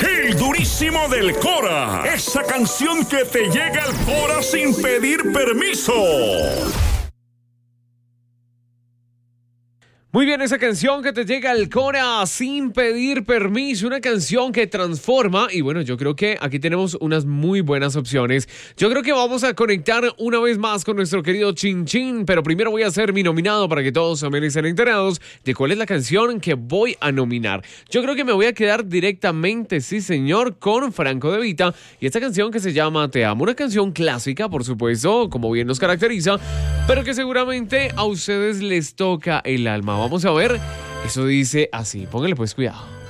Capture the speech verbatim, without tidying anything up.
El durísimo del Cora. Esa canción que te llega al Cora sin pedir permiso. Muy bien, esa canción que te llega al Cora sin pedir permiso, una canción que transforma, y bueno, yo creo que aquí tenemos unas muy buenas opciones. Yo creo que vamos a conectar una vez más con nuestro querido Chin Chin, pero primero voy a hacer mi nominado para que todos también estén enterados de cuál es la canción que voy a nominar. Yo creo que me voy a quedar directamente, sí señor, con Franco De Vita y esta canción que se llama Te Amo, una canción clásica, por supuesto, como bien nos caracteriza, pero que seguramente a ustedes les toca el alma. Vamos a ver, eso dice así, póngale pues cuidado.